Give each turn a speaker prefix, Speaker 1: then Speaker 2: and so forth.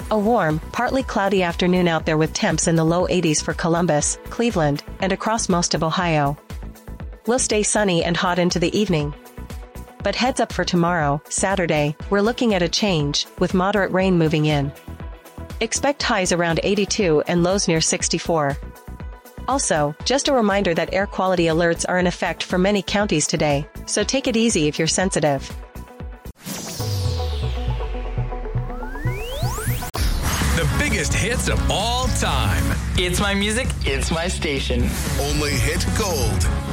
Speaker 1: A warm, partly cloudy afternoon out there with temps in the low 80s for Columbus, Cleveland, and across most of Ohio. We'll stay sunny and hot into the evening. But heads up for tomorrow, Saturday, we're looking at a change, with moderate rain moving in. Expect highs around 82 and lows near 64. Also, just a reminder that air quality alerts are in effect for many counties today, so take it easy if you're sensitive.
Speaker 2: The biggest hits of all time.
Speaker 3: It's my music, it's my station.
Speaker 4: Only hit gold.